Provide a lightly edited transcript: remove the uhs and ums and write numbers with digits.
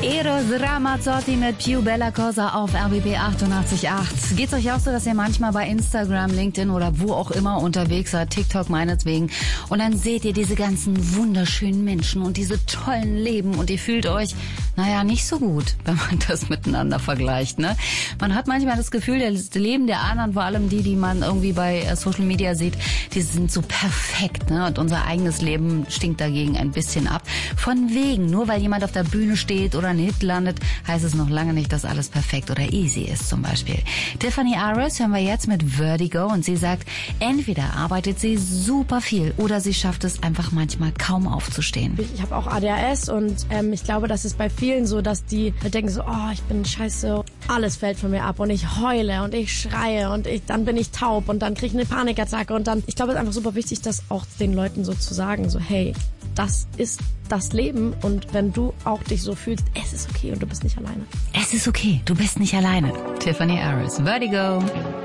Eros Ramazzotti mit Più Bella Cosa auf RBB 88.8. Geht's euch auch so, dass ihr manchmal bei Instagram, LinkedIn oder wo auch immer unterwegs seid, TikTok meinetwegen, und dann seht ihr diese ganzen wunderschönen Menschen und diese tollen Leben und ihr fühlt euch, nicht so gut, wenn man das miteinander vergleicht, ne? Man hat manchmal das Gefühl, das Leben der anderen, vor allem die man irgendwie bei Social Media sieht, die sind so perfekt, ne? Und unser eigenes Leben stinkt dagegen ein bisschen ab. Von wegen, nur weil jemand auf der Bühne steht oder einen Hit landet, heißt es noch lange nicht, dass alles perfekt oder easy ist zum Beispiel. Tiffany Aris hören wir jetzt mit Vertigo und sie sagt, entweder arbeitet sie super viel oder sie schafft es einfach manchmal kaum aufzustehen. Ich habe auch ADHS und ich glaube, das ist bei vielen so, dass die denken so, oh, ich bin scheiße, alles fällt von mir ab und ich heule und ich schreie und dann bin ich taub und dann kriege ich eine Panikattacke und dann, ich glaube, es ist einfach super wichtig, das auch den Leuten so zu sagen, so hey, das ist das Leben und wenn du auch dich so fühlst, es ist okay und du bist nicht alleine. Es ist okay, du bist nicht alleine. Tiffany Aris, Vertigo.